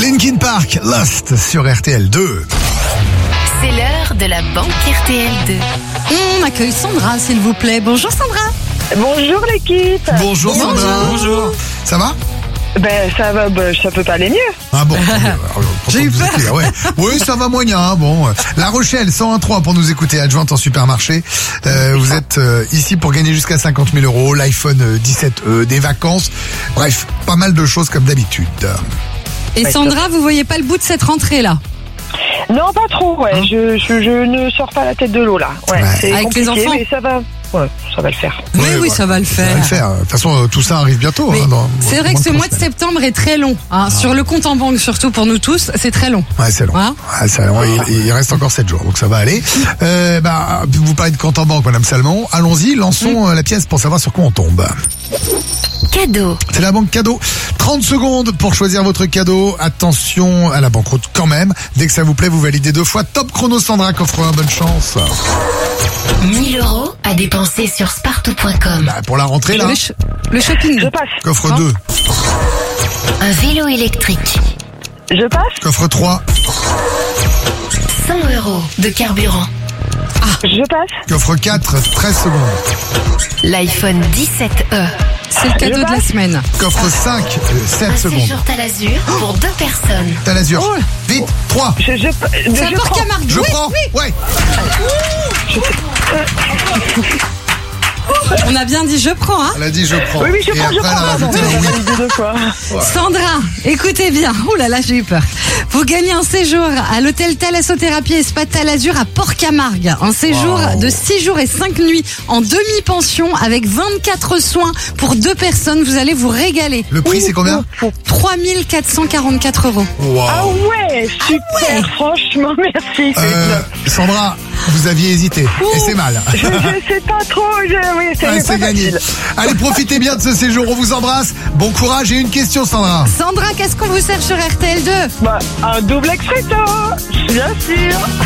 Linkin Park, Lost sur RTL 2. C'est l'heure de la banque RTL 2. On accueille Sandra, s'il vous plaît. Bonjour Sandra. Bonjour l'équipe. Bonjour Sandra. Bonjour. Ça va? Ben ça va, ça peut pas aller mieux. Ah bon. J'ai eu peur. Ouais. Oui, ça va moyen. Bon, La Rochelle 101.3 pour nous écouter, adjointe en supermarché. Vous êtes ici pour gagner jusqu'à 50 000 €, l'iPhone 17e, des vacances. Bref, pas mal de choses comme d'habitude. Et Sandra, vous voyez pas le bout de cette rentrée là? Non, pas trop. Ouais, je ne sors pas la tête de l'eau là. Ouais, Ouais. c'est Avec les compliqué, enfants. mais ça va. Ouais, ça va le faire. Oui, ça va le Ça va faire. le faire. De toute façon, tout ça arrive bientôt. Mais dans c'est vrai que ce moins mois de 3 semaines. septembre est très long. Sur le compte en banque, surtout pour nous tous, c'est très long. Ouais, c'est long. Hein Ouais, c'est long. Il reste encore 7 jours, donc ça va aller. Vous parlez de compte en banque, Madame Salmon. Allons-y, lançons la pièce pour savoir sur quoi on tombe. Cadeau. C'est la banque cadeau. 30 secondes pour choisir votre cadeau. Attention à la banqueroute quand même. Dès que ça vous plaît, vous validez 2 fois. Top chrono Sandra, coffre 1, bonne chance. 1 000 € à dépenser sur spartou.com. Pour la rentrée là, Le shopping. Je passe. coffre Ah. 2, Un vélo électrique. Je passe. coffre 3, 100 € de carburant. Je passe. coffre 4, 13 secondes. L'iPhone 17e. C'est le cadeau de la semaine. Coffre 5, 7 Un secondes. séjour Talazur pour 2 personnes. T'as l'azur. Vite, 3. C'est C'est à Port-Camargue. Je Oui, prends. oui. Ouais. On a bien dit je prends, hein. Elle a dit je prends. Oui, je Et prends, après, elle a pardon. rajouté le oui. J'ai deux fois. Sandra, écoutez bien. Ouh là là, j'ai eu peur. Vous gagnez un séjour à l'hôtel Thalassothérapie et Spa Talazur à Port-Camargue. Un séjour de 6 jours et 5 nuits en demi-pension avec 24 soins pour 2 personnes. Vous allez vous régaler. Le prix, c'est combien? 3 444 €. Wow. Ah ouais, super. Franchement, merci. Sandra, vous aviez hésité. Et c'est mal. Je sais pas trop. Oui, Ouais, pas c'est gagné. facile. Allez, profitez bien de ce séjour. On vous embrasse. Bon courage et une question, Sandra. Sandra, qu'est-ce qu'on vous sert sur RTL 2? Bah, un double expresso, bien sûr.